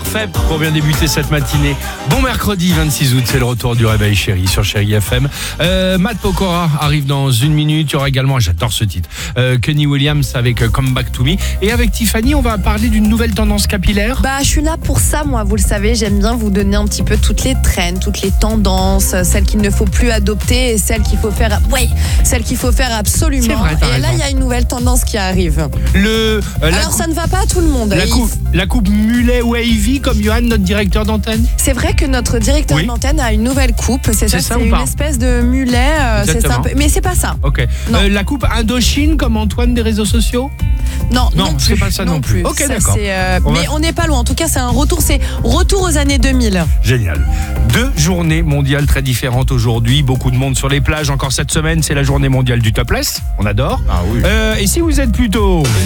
parfait pour bien débuter cette matinée. Bon mercredi 26 août, c'est le retour du Réveil Chéri sur Chéri FM. Matt Pokora arrive dans une minute. Il y aura également, j'adore ce titre, Kenny Williams avec Come Back to Me. Et avec Tiffany, on va parler d'une nouvelle tendance capillaire. Je suis là pour ça, moi, vous le savez, j'aime bien vous donner un petit peu toutes les trends, toutes les tendances, celles qu'il ne faut plus adopter et celles qu'il faut faire, celles qu'il faut faire absolument. C'est vrai, t'as et là, raison. il y a une nouvelle tendance qui arrive. Alors, ça ne va pas à tout le monde. La coupe mulet wavy comme Johan, notre directeur d'antenne. C'est vrai que notre directeur d'antenne a une nouvelle coupe. C'est ça ou une pas espèce de mulet. C'est ça, mais c'est pas ça. Ok. Non. La coupe Indochine comme Antoine des réseaux sociaux. Non, c'est pas ça non plus. Ok, Ça, d'accord. Mais on n'est pas loin. En tout cas, c'est un retour. C'est retour aux années 2000. Génial. 2 journées mondiales très différentes aujourd'hui. Beaucoup de monde sur les plages encore cette semaine. C'est la journée mondiale du topless. On adore. Ah oui. Et si vous êtes plutôt